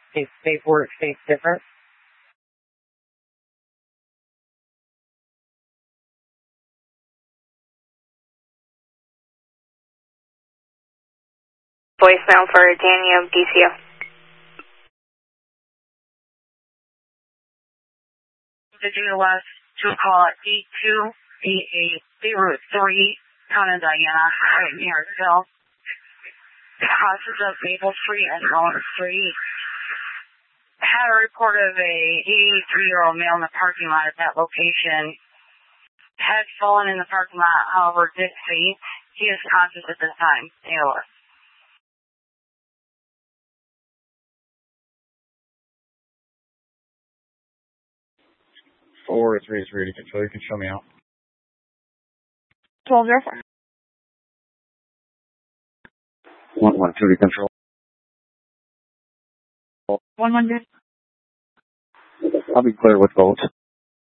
Paperwork states different. Voicemail for Daniel DCO. Virginia West to call at 8288 Route 3, Town of Diana, right near Phil. Houses of Maple Street and Elm Street. Had a report of a 83-year-old male in the parking lot at that location. Had fallen in the parking lot, however, did faint. He is conscious at this time. AOR. 433 to control. You can show me out. 1204. 112 to control. 100. I'll be clear with both.